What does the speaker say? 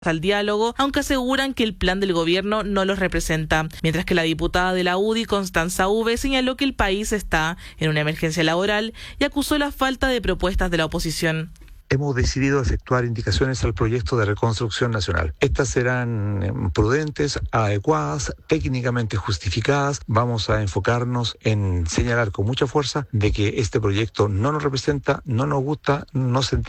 al diálogo, aunque aseguran que el plan del gobierno no los representa, mientras que la diputada de la UDI, Constanza V, señaló que el país está en una emergencia laboral y acusó la falta de propuestas de la oposición. Hemos decidido efectuar indicaciones al proyecto de reconstrucción nacional. Estas serán prudentes, adecuadas, técnicamente justificadas. Vamos a enfocarnos en señalar con mucha fuerza de que este proyecto no nos representa, no nos gusta, no sentimos